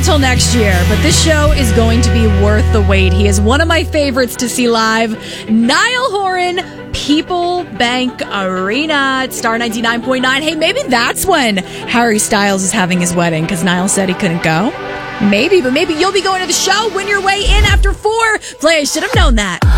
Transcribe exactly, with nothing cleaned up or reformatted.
until next year, but this show is going to be worth the wait. He is one of my favorites to see live. Niall Horan, People Bank Arena at Star ninety-nine point nine. Hey, maybe that's when Harry Styles is having his wedding, because Niall said he couldn't go. Maybe, but maybe you'll be going to the show. Win your way in after four. Play I Should Have Known That.